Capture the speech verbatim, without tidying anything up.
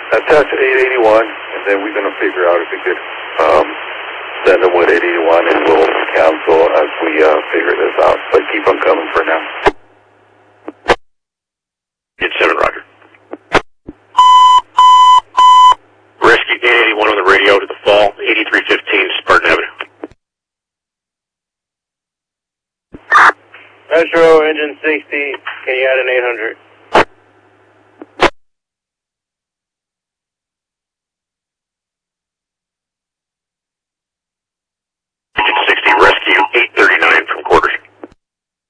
attach eight eighty-one, and then we're going to figure out if we could um, send them with eight eighty-one, and we'll cancel as we uh, figure this out. But keep them coming for now. Get seven, Roger. Rescue eight eighty-one on the radio to the fall, eighty-three fifteen Spartan Avenue. Metro, engine sixty, can you add an eight hundred?